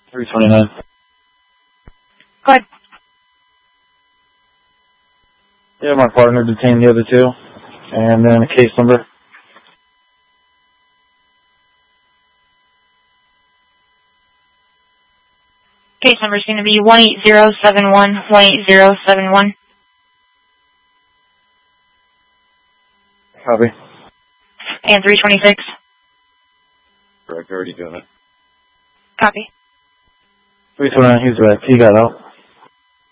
329. Go ahead. Yeah, my partner detained the other two. And then a case number. Case number is going to be 18071, 18071. Copy. And 326. Correct, already doing it. Copy. 329, he's back. He got out.